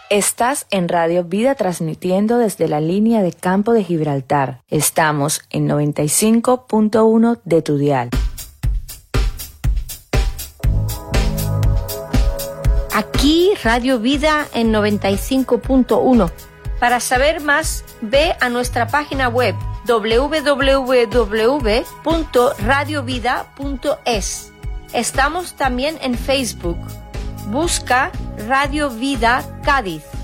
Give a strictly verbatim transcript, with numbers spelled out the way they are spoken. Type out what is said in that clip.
Estás en Radio Vida transmitiendo desde la línea de Campo de Gibraltar. Estamos en noventa y cinco punto uno de tu dial. Aquí Radio Vida en noventa y cinco punto uno. Para saber más, ve a nuestra página web doble u doble u doble u punto radio vida punto es. Estamos también en Facebook. Busca Radio Vida Cádiz.